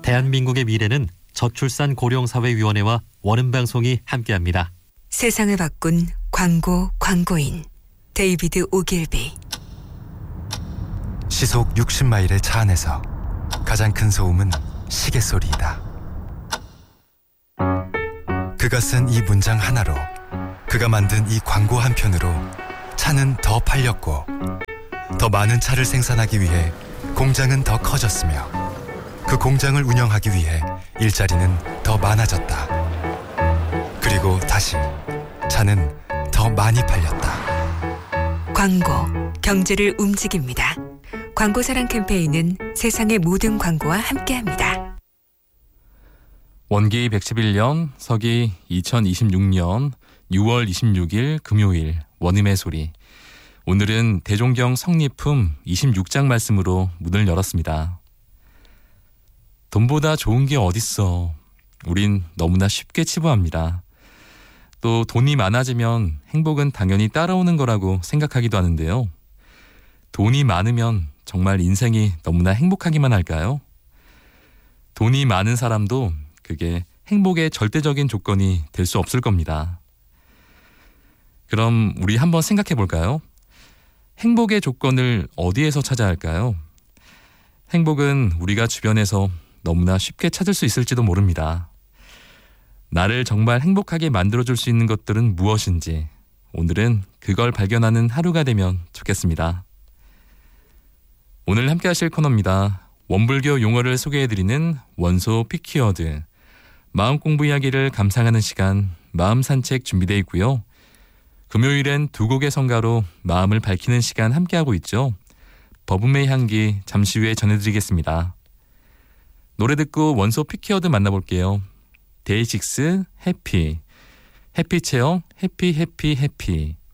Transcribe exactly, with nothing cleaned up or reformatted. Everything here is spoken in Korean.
대한민국의 미래는 저출산 고령사회위원회와 원음방송이 함께합니다. 세상을 바꾼 광고 광고인 데이비드 오길비. 시속 육십 마일의 차 안에서 가장 큰 소음은 시계 소리이다. 그가 쓴 이 문장 하나로, 그가 만든 이 광고 한 편으로 차는 더 팔렸고, 더 많은 차를 생산하기 위해 공장은 더 커졌으며, 그 공장을 운영하기 위해 일자리는 더 많아졌다. 그리고 다시 차는 더 많이 팔렸다. 광고, 경제를 움직입니다. 광고사랑 캠페인은 세상의 모든 광고와 함께합니다. 원기 백십일 년, 서기 이천이십육 년 유월 이십육일 금요일 원음의 소리. 오늘은 대종경 성리품 이십육 장 말씀으로 문을 열었습니다. 돈보다 좋은 게 어딨어. 우린 너무나 쉽게 치부합니다. 또 돈이 많아지면 행복은 당연히 따라오는 거라고 생각하기도 하는데요. 돈이 많으면 정말 인생이 너무나 행복하기만 할까요? 돈이 많은 사람도 그게 행복의 절대적인 조건이 될 수 없을 겁니다. 그럼 우리 한번 생각해 볼까요? 행복의 조건을 어디에서 찾아야 할까요? 행복은 우리가 주변에서 너무나 쉽게 찾을 수 있을지도 모릅니다. 나를 정말 행복하게 만들어줄 수 있는 것들은 무엇인지, 오늘은 그걸 발견하는 하루가 되면 좋겠습니다. 오늘 함께 하실 코너입니다. 원불교 용어를 소개해드리는 원소 피키워드. 마음 공부 이야기를 감상하는 시간, 마음 산책 준비되어 있고요. 금요일엔 두 곡의 성가로 마음을 밝히는 시간 함께하고 있죠. 버블메이 향기 잠시 후에 전해드리겠습니다. 노래 듣고 원소 피키워드 만나볼게요. 데이식스 해피, 해피 체험 해피 해피 해피.